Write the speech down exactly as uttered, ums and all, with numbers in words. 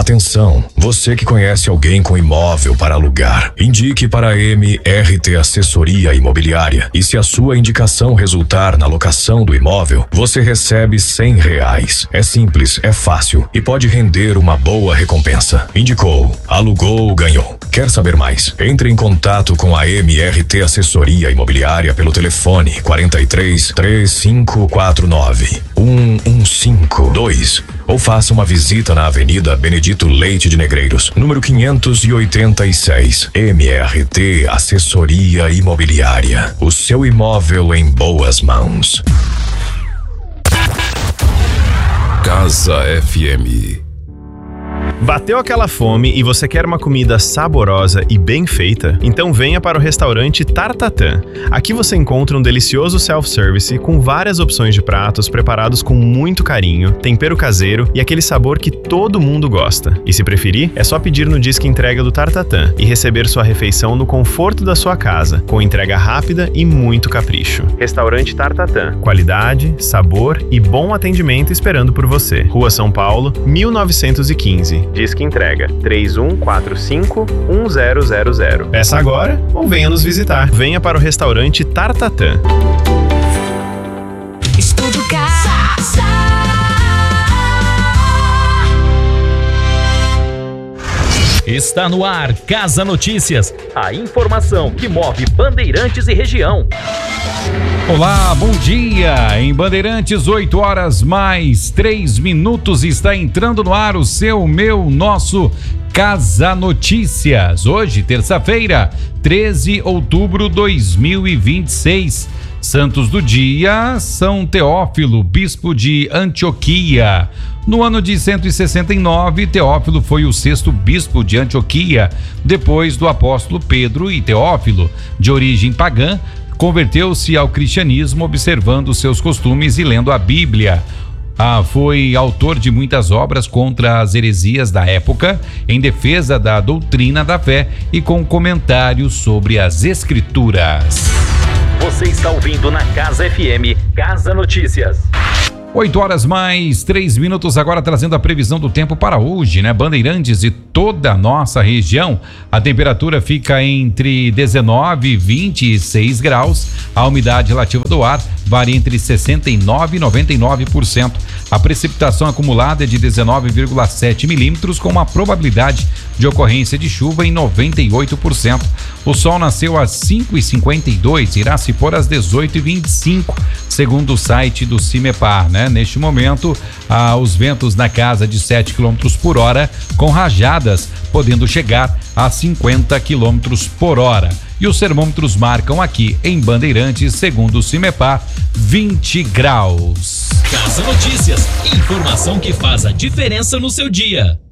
Atenção, você que conhece alguém com imóvel para alugar, indique para a M R T Assessoria Imobiliária. E se a sua indicação resultar na locação do imóvel, você recebe cem reais. É simples, é fácil e pode render uma boa recompensa. Indicou, alugou, ganhou. Quer saber mais? Entre em contato com a M R T Assessoria Imobiliária pelo telefone quarenta e três, três cinco quatro nove, um um cinco dois ou faça uma visita na Avenida Benedito Leite de Negreiros, número quinhentos e oitenta e seis. M R T Assessoria Imobiliária. O seu imóvel em boas mãos. Casa F M. Bateu aquela fome e você quer uma comida saborosa e bem feita? Então venha para o restaurante Tartatã. Aqui você encontra um delicioso self-service com várias opções de pratos preparados com muito carinho, tempero caseiro e aquele sabor que todo mundo gosta. E se preferir, é só pedir no Disque Entrega do Tartatã e receber sua refeição no conforto da sua casa, com entrega rápida e muito capricho. Restaurante Tartatã. Qualidade, sabor e bom atendimento esperando por você. Rua São Paulo, mil novecentos e quinze. Disque Entrega três um quatro cinco, um zero zero zero. Peça agora ou venha nos visitar. Venha para o restaurante Tartatã. Estudo Casa. Está no ar Casa Notícias, a informação que move Bandeirantes e região. Olá, bom dia! Em Bandeirantes, oito horas mais três minutos, está entrando no ar o seu, meu, nosso Casa Notícias. Hoje, terça-feira, treze de outubro de dois mil e vinte e seis. Santos do dia, São Teófilo, bispo de Antioquia. No ano de cento e sessenta e nove, Teófilo foi o sexto bispo de Antioquia, depois do apóstolo Pedro, e Teófilo, de origem pagã, converteu-se ao cristianismo observando seus costumes e lendo a Bíblia. Ah, foi autor de muitas obras contra as heresias da época, em defesa da doutrina da fé e com comentários sobre as Escrituras. Você está ouvindo na Casa F M, Casa Notícias. oito horas mais três minutos, agora trazendo a previsão do tempo para hoje, né? Bandeirantes e toda a nossa região. A temperatura fica entre dezenove e vinte e seis graus. A umidade relativa do ar varia entre sessenta e nove e noventa e nove por cento. A precipitação acumulada é de dezenove vírgula sete milímetros, com uma probabilidade de ocorrência de chuva em noventa e oito por cento. O sol nasceu às cinco e cinquenta e dois, irá se pôr às dezoito e vinte e cinco, segundo o site do Cimepar, né? Neste momento, ah, os ventos na casa de sete quilômetros por hora, com rajadas podendo chegar a cinquenta quilômetros por hora. E os termômetros marcam aqui em Bandeirantes, segundo o Cimepar, vinte graus. Casa Notícias, informação que faz a diferença no seu dia.